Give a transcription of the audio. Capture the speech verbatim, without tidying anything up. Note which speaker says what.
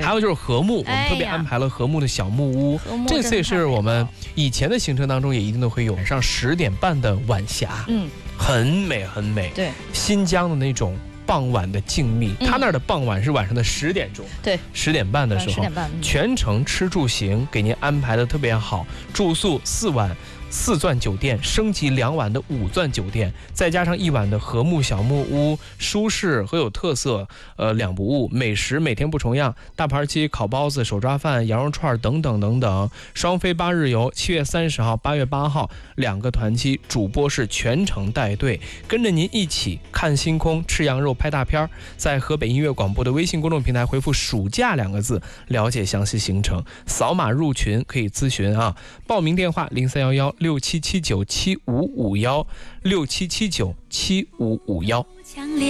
Speaker 1: 还有就是和睦，我们特别安排了和睦的小木屋。这次也是我们以前的行程当中也一定都会有，晚上十点半的晚霞，嗯，很美很美。对，新疆的那种傍晚的静谧，嗯、他那儿的傍晚是晚上的十点钟，对，十点半的时候，十点半、嗯、全程吃住行给您安排的特别好，住宿四晚。四钻酒店升级两晚的五钻酒店，再加上一晚的和睦小木屋，舒适和有特色，呃，两不误。美食每天不重样，大盘鸡、烤包子、手抓饭、羊肉串等等等等。双飞八日游，七月三十号、八月八号两个团期，主播是全程带队，跟着您一起看星空、吃羊肉、拍大片。在河北音乐广播的微信公众平台回复“暑假”两个字，了解详细行程。扫码入群可以咨询啊，报名电话零三幺幺。六七七九七五五幺，六七七九七五五幺。